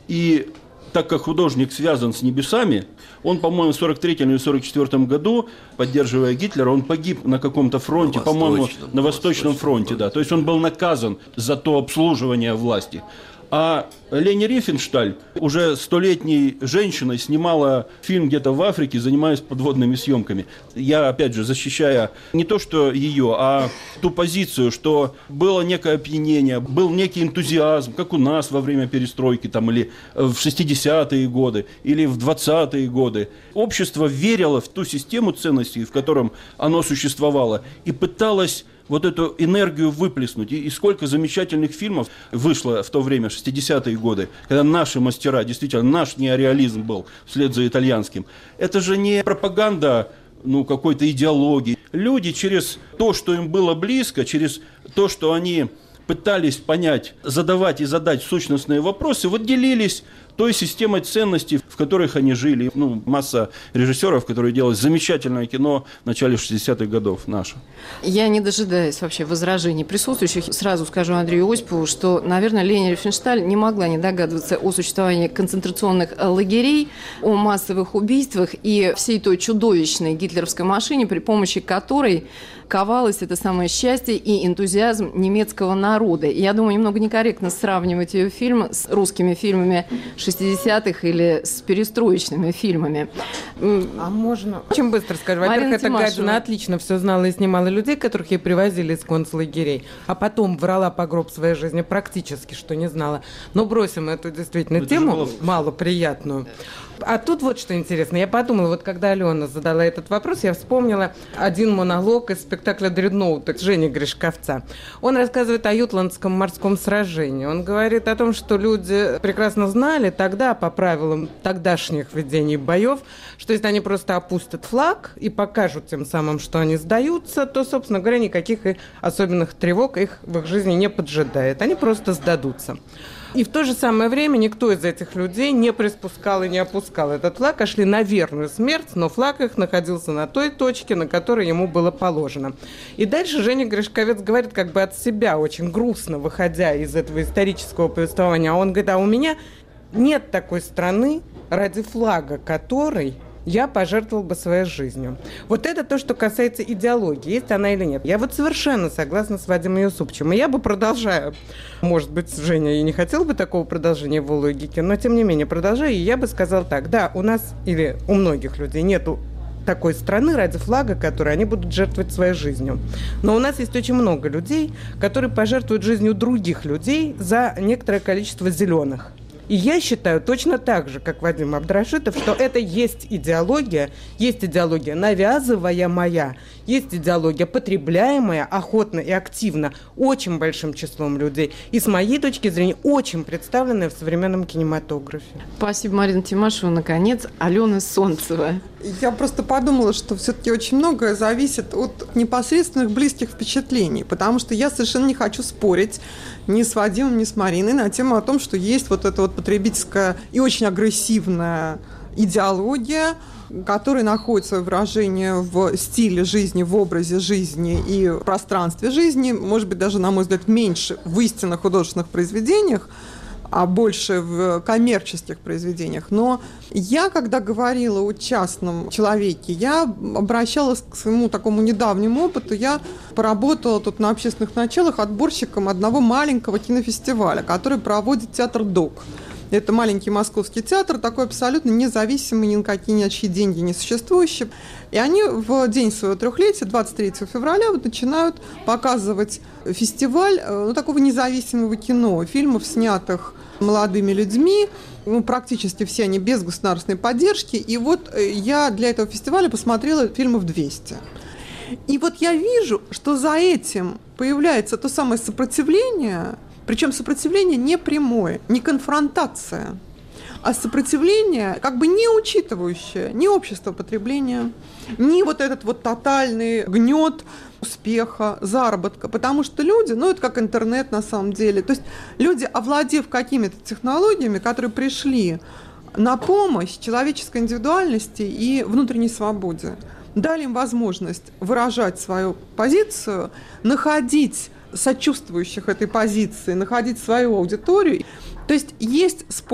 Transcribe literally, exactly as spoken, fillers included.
И так как художник связан с небесами, он, по-моему, в сорок третьем или сорок четвёртом году, поддерживая Гитлера, он погиб на каком-то фронте, на по-моему, на Восточном фронте, фронте, да. То есть он был наказан за то обслуживание власти. А Лени Рифеншталь уже столетней женщиной снимала фильм где-то в Африке, занимаясь подводными съемками. Я, опять же, защищая не то, что ее, а ту позицию, что было некое опьянение, был некий энтузиазм, как у нас во время перестройки, там, или в шестидесятые годы, или в двадцатые годы. Общество верило в ту систему ценностей, в котором оно существовало, и пыталось вот эту энергию выплеснуть. И, и сколько замечательных фильмов вышло в то время, шестидесятые годы, когда наши мастера, действительно, наш неореализм был вслед за итальянским. Это же не пропаганда, ну, какой-то идеологии. Люди через то, что им было близко, через то, что они пытались понять, задавать и задать сущностные вопросы, вот делились той системой ценностей, в которых они жили. Ну, масса режиссеров, которые делают замечательное кино в начале шестидесятых годов, наше. Я, не дожидаясь вообще возражений присутствующих, сразу скажу Андрею Осипову, что, наверное, Лени Рифеншталь не могла не догадываться о существовании концентрационных лагерей, о массовых убийствах и всей той чудовищной гитлеровской машине, при помощи которой ковалось это самое счастье и энтузиазм немецкого народа. И я думаю, немного некорректно сравнивать ее фильм с русскими фильмами шестидесятых или с перестроечными фильмами. А можно? Очень быстро скажу. Во-первых, эта гадина отлично все знала и снимала людей, которых ей привозили из концлагерей, а потом врала по гроб своей жизни практически, что не знала. Но бросим эту действительно это тему малоприятную. А тут вот что интересно. Я подумала, вот когда Алена задала этот вопрос, я вспомнила один монолог из спектакля «Дредноут» Жени Гришковца. Он рассказывает о Ютландском морском сражении. Он говорит о том, что люди прекрасно знали тогда, по правилам тогдашних ведений боев, что если они просто опустят флаг и покажут тем самым, что они сдаются, то, собственно говоря, никаких особенных тревог их в их жизни не поджидает. Они просто сдадутся. И в то же самое время никто из этих людей не приспускал и не опускал этот флаг, а шли на верную смерть, но флаг их находился на той точке, на которой ему было положено. И дальше Женя Гришковец говорит как бы от себя, очень грустно выходя из этого исторического повествования. А он говорит, а у меня нет такой страны, ради флага которой я пожертвовал бы своей жизнью. Вот это то, что касается идеологии, есть она или нет. Я вот совершенно согласна с Вадимом Юсупчем. И я бы продолжаю, может быть, Женя и не хотел бы такого продолжения в логике, но тем не менее продолжаю, и я бы сказала так, да, у нас или у многих людей нету такой страны, ради флага которой они будут жертвовать своей жизнью. Но у нас есть очень много людей, которые пожертвуют жизнью других людей за некоторое количество зеленых. И я считаю точно так же, как Вадим Абдрашитов, что это есть идеология, есть идеология навязываемая, есть идеология потребляемая охотно и активно очень большим числом людей. И с моей точки зрения очень представленная в современном кинематографе. Спасибо, Марина Тимашева. Наконец, Алена Солнцева. Я просто подумала, что все-таки очень многое зависит от непосредственных близких впечатлений, потому что я совершенно не хочу спорить ни с Вадимом, ни с Мариной на тему о том, что есть вот эта вот потребительская и очень агрессивная идеология, которая находит свое выражение в стиле жизни, в образе жизни и в пространстве жизни, может быть, даже, на мой взгляд, меньше в истинно художественных произведениях, а больше в коммерческих произведениях. Но я, когда говорила о частном человеке, я обращалась к своему такому недавнему опыту. Я поработала тут на общественных началах отборщиком одного маленького кинофестиваля, который проводит театр ДОК. Это маленький московский театр, такой абсолютно независимый, ни на какие ни на чьи деньги не существующий. И они в день своего трехлетия, двадцать третьего февраля, вот начинают показывать фестиваль ну, такого независимого кино, фильмов, снятых молодыми людьми, ну, практически все они без государственной поддержки. И вот я для этого фестиваля посмотрела фильмов двести. И вот я вижу, что за этим появляется то самое сопротивление, причем сопротивление не прямое, не конфронтация, а сопротивление, как бы не учитывающее ни общество потребления, ни вот этот вот тотальный гнет успеха, заработка. Потому что люди, ну это как интернет на самом деле, то есть люди, овладев какими-то технологиями, которые пришли на помощь человеческой индивидуальности и внутренней свободе, дали им возможность выражать свою позицию, находить сочувствующих этой позиции, находить свою аудиторию. То есть есть способ